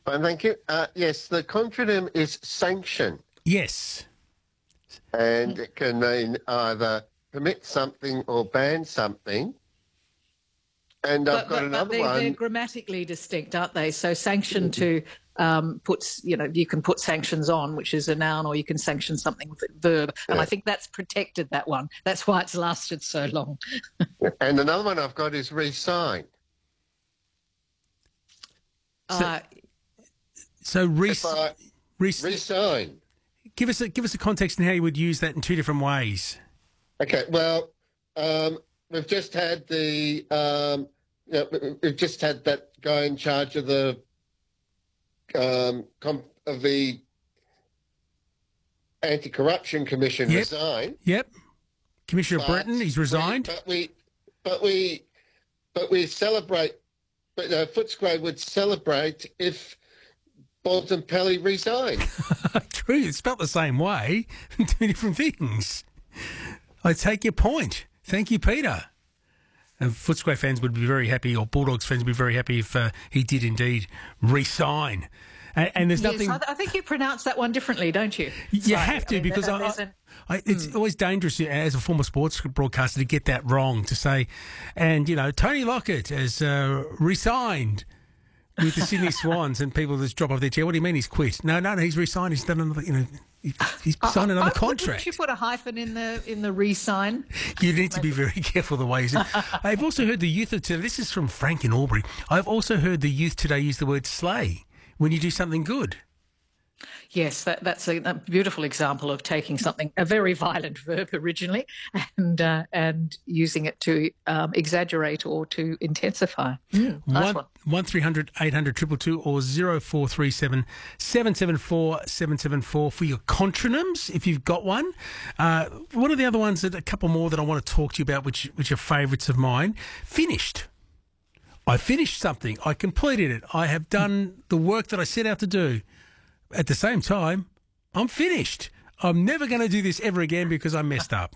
Fine, thank you. Yes, the contronym is sanction, Yes. and it can mean either permit something or ban something. And I've got another one. They're grammatically distinct, aren't they? So sanction to puts, you can put sanctions on, which is a noun, or you can sanction something with a verb. And I think that's protected, that one. That's why it's lasted so long. And another one I've got is resign. So resign. Give us a context in how you would use that in two different ways. Okay, well, we've just had we've just had that guy in charge of the Anti-Corruption Commission resign. Yep. Commissioner Breton, he's resigned. But we celebrate. But Footscray would celebrate if Bontempelli resigned. True, it's spelt the same way, two different things. I take your point. Thank you, Peter. And Footscray fans would be very happy, or Bulldogs fans would be very happy if he did indeed resign. And there's nothing. Yes, I think you pronounce that one differently, don't you? You have to, because it's always dangerous as a former sports broadcaster to get that wrong, to say, and Tony Lockett has resigned with the Sydney Swans, and people just drop off their chair. What do you mean he's quit? No, he's resigned. He's done another. He's signed another contract. Wouldn't you put a hyphen in the re-sign? You need to be very careful the way you say it. I've also heard the youth of today. This is from Frank in Albury. I've also heard the youth today use the word slay when you do something good. Yes, that's a beautiful example of taking something, a very violent verb originally, and using it to exaggerate or to intensify. Nice one. 1300 800 222 or 0437 774 774 for your contronyms, if you've got one. One of the other ones, a couple more that I want to talk to you about, which are favourites of mine. Finished. I finished something. I completed it. I have done the work that I set out to do. At the same time, I'm finished. I'm never going to do this ever again because I messed up.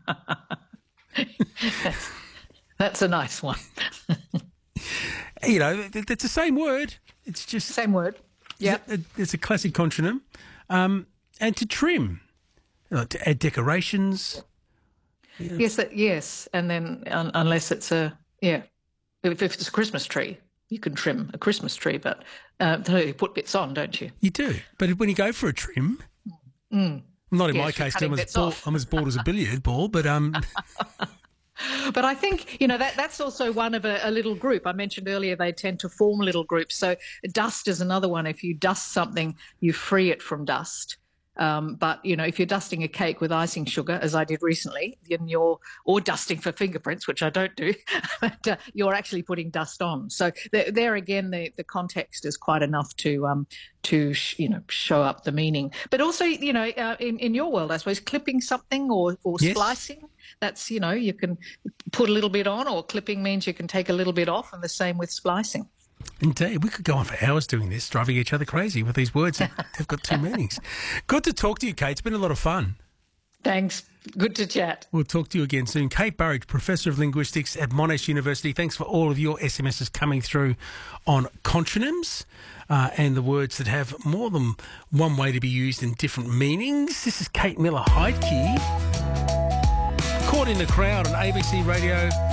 That's a nice one. It's the same word. It's just... Same word. Yeah. It's a classic contronym. And to trim. To add decorations. Yeah. Yes. And then unless it's if it's a Christmas tree, you can trim a Christmas tree, but you put bits on, don't you? You do. But when you go for a trim, not in my case, I'm as bald as a billiard ball, but... But I think, that's also one of a little group. I mentioned earlier they tend to form little groups. So dust is another one. If you dust something, you free it from dust. But, if you're dusting a cake with icing sugar, as I did recently, or dusting for fingerprints, which I don't do, but you're actually putting dust on. So there again, the context is quite enough to show up the meaning. But also, in your world, I suppose, clipping something or yes. Splicing, that's, you can put a little bit on, or clipping means you can take a little bit off, and the same with splicing. Indeed. We could go on for hours doing this, driving each other crazy with these words. They've got two meanings. Good to talk to you, Kate. It's been a lot of fun. Thanks. Good to chat. We'll talk to you again soon. Kate Burridge, Professor of Linguistics at Monash University. Thanks for all of your SMSs coming through on contronyms and the words that have more than one way to be used in different meanings. This is Kate Miller Heidke. Caught in the Crowd on ABC Radio.